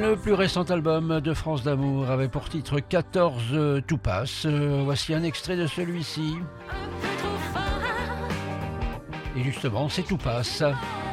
Le plus récent album de France d'Amour avait pour titre 14 Tout passe. Voici un extrait de celui-ci. Et justement, c'est Tout passe.